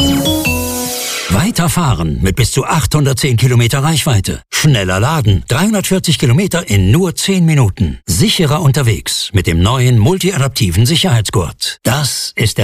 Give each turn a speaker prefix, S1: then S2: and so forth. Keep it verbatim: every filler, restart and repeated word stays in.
S1: Weiterfahren mit bis zu achthundertzehn Kilometer Reichweite. Schneller laden. dreihundertvierzig Kilometer in nur zehn Minuten. Sicherer unterwegs mit dem neuen multiadaptiven Sicherheitsgurt. Das ist der